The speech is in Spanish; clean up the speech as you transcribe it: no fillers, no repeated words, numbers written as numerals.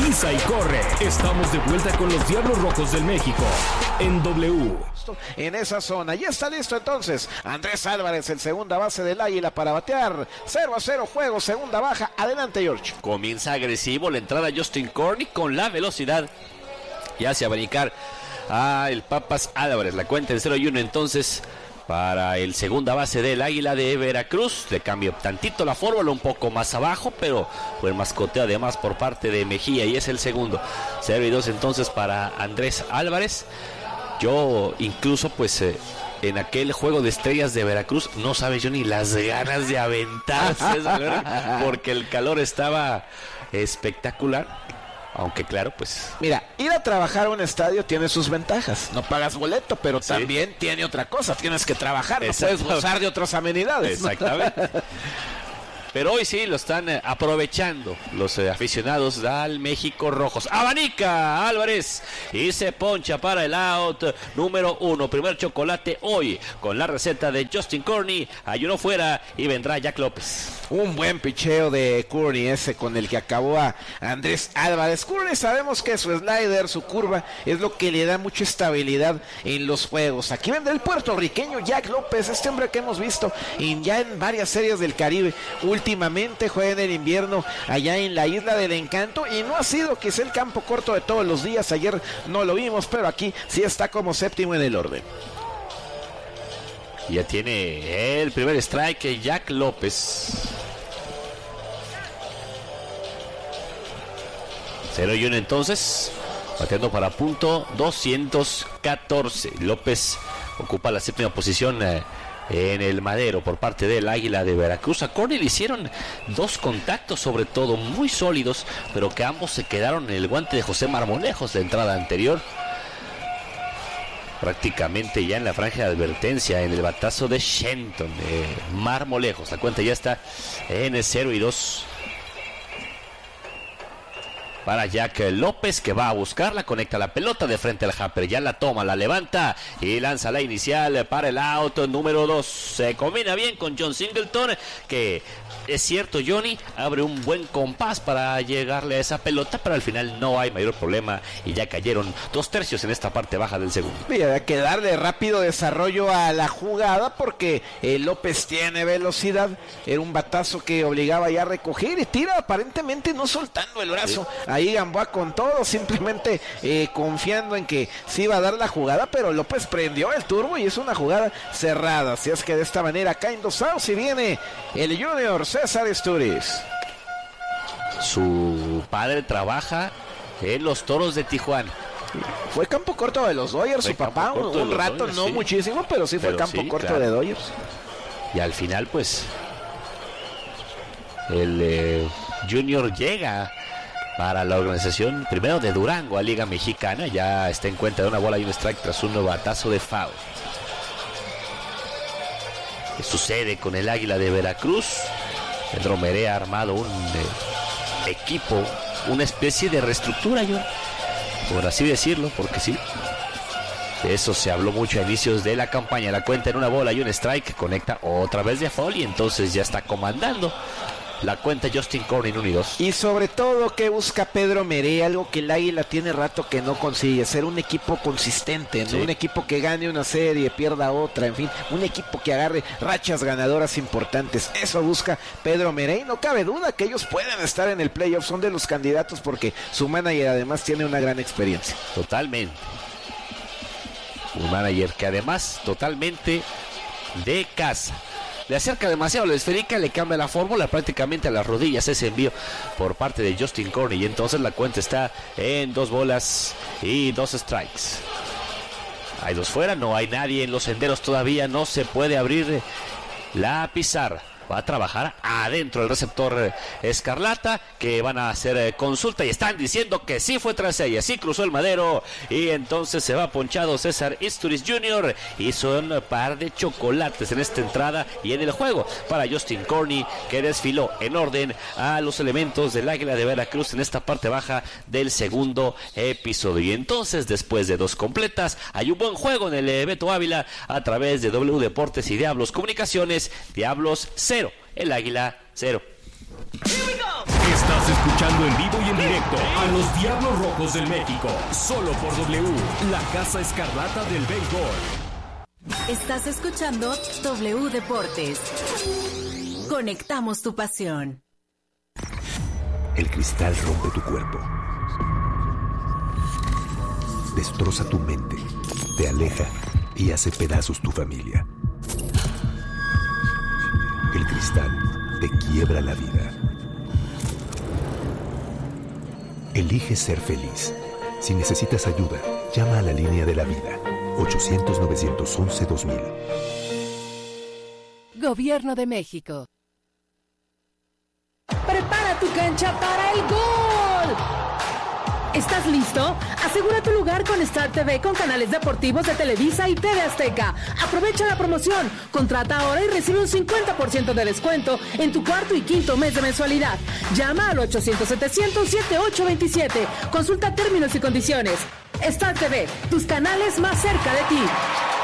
Pisa y corre. Estamos de vuelta con los Diablos Rojos del México en W. En esa zona, ya está listo entonces Andrés Álvarez, el segunda base del Águila, para batear. 0-0 juego, segunda baja. Adelante, George. Comienza agresivo la entrada Justin Corney con la velocidad y hace abanicar a el Papas Álvarez. La cuenta en 0-1 entonces para el segunda base del Águila de Veracruz. Le cambio tantito la fórmula, un poco más abajo, pero buen mascoteo además por parte de Mejía, y es el segundo. 0-2 entonces para Andrés Álvarez. Yo incluso pues en aquel juego de estrellas de Veracruz no sabe yo ni las ganas de aventarse, porque el calor estaba espectacular. Aunque claro, pues... Mira, ir a trabajar a un estadio tiene sus ventajas. No pagas boleto, pero sí, también tiene otra cosa. Tienes que trabajar, no puedes gozar de otras amenidades. Exactamente. Pero hoy sí lo están aprovechando los aficionados al México Rojos. Abanica Álvarez y se poncha para el out número 1. Primer chocolate hoy con la receta de Justin Corney. Hay uno fuera y vendrá Jack López. Un buen picheo de Corney ese con el que acabó a Andrés Álvarez. Corney, sabemos que su slider, su curva, es lo que le da mucha estabilidad en los juegos. Aquí vendrá el puertorriqueño Jack López, este hombre que hemos visto ya en varias series del Caribe. Últimamente juega en el invierno allá en la Isla del Encanto y no ha sido quizá el campo corto de todos los días. Ayer no lo vimos, pero aquí sí está como séptimo en el orden. Ya tiene el primer strike Jack López. 0-1 entonces, bateando para punto 214. López ocupa la séptima posición en el madero por parte del Águila de Veracruz. A Corney le hicieron dos contactos, sobre todo muy sólidos, pero que ambos se quedaron en el guante de José Marmolejos de entrada anterior. Prácticamente ya en la franja de advertencia, en el batazo de Shenton, Marmolejos. La cuenta ya está en 0-2 para Jack López, que va a buscarla, conecta la pelota de frente al Japper, ya la toma, la levanta y lanza la inicial para el out número 2. Se combina bien con John Singleton, que es cierto, Johnny abre un buen compás para llegarle a esa pelota, pero al final no hay mayor problema y ya cayeron 2/3 en esta parte baja del segundo. Y hay que darle rápido desarrollo a la jugada porque López tiene velocidad. Era un batazo que obligaba ya a recoger y tira aparentemente no soltando el brazo. Sí. Ahí Gamboa con todo, simplemente confiando en que sí iba a dar la jugada, pero López prendió el turbo y es una jugada cerrada. Así es que de esta manera caen dos outs y viene el junior César Isturiz. Su padre trabaja en los Toros de Tijuana. Fue campo corto de los Dodgers, su papá, un rato, Dodgers, no sí, muchísimo, pero sí fue campo corto claro. De Dodgers. Y al final, pues, el Junior llega para la organización primero de Durango a Liga Mexicana. Ya está en cuenta de una bola y un strike tras un batazo de foul. ¿Qué sucede con el Águila de Veracruz? Pedro Meré ha armado un equipo, una especie de reestructura, por así decirlo, porque sí, de eso se habló mucho a inicios de la campaña. La cuenta en una bola y un strike, conecta otra vez de foul y entonces ya está comandando la cuenta Justin Corney en 1-2. Y sobre todo que busca Pedro Meré, algo que el Águila tiene rato que no consigue, ser un equipo consistente, ¿no? Sí. Un equipo que gane una serie, pierda otra, en fin, un equipo que agarre rachas ganadoras importantes. Eso busca Pedro Meré y no cabe duda que ellos pueden estar en el playoff, son de los candidatos porque su manager además tiene una gran experiencia. Totalmente. Un manager que además totalmente de casa. Le acerca demasiado la esférica, le cambia la fórmula prácticamente a las rodillas ese envío por parte de Justin Corney. Y entonces la cuenta está en 2 bolas y 2 strikes. Hay 2 fuera, no hay nadie en los senderos todavía, no se puede abrir la pizarra. Va a trabajar adentro el receptor Escarlata, que van a hacer consulta y están diciendo que sí fue tras ella, sí cruzó el madero y entonces se va ponchado César Isturiz Jr. Hizo un par de chocolates en esta entrada y en el juego para Justin Corney, que desfiló en orden a los elementos del Águila de Veracruz en esta parte baja del segundo episodio. Y entonces, después de 2 completas, hay un buen juego en el Beto Ávila a través de W Deportes y Diablos Comunicaciones. Diablos 0, el Águila 0. Estás escuchando en vivo y en directo a los Diablos Rojos del México, solo por W, la Casa Escarlata del béisbol. Estás escuchando W Deportes. Conectamos tu pasión. El cristal rompe tu cuerpo, destroza tu mente, te aleja y hace pedazos tu familia. El cristal te quiebra la vida. Elige ser feliz. Si necesitas ayuda, llama a la línea de la vida. 800-911-2000. Gobierno de México. Prepara tu cancha para el gol. ¿Estás listo? Asegura tu lugar con Star TV con canales deportivos de Televisa y TV Azteca. Aprovecha la promoción. Contrata ahora y recibe un 50% de descuento en tu cuarto y quinto mes de mensualidad. Llama al 800-700-7827. Consulta términos y condiciones. Star TV, tus canales más cerca de ti.